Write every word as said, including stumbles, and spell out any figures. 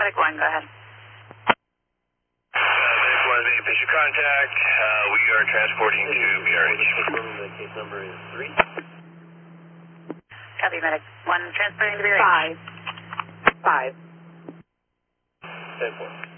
Medic one, go ahead. Uh, Medic one, making patient contact. Uh, we are transporting to B R H. Case number is three. Copy, Medic one, transporting to B R H. Five. Five. ten four.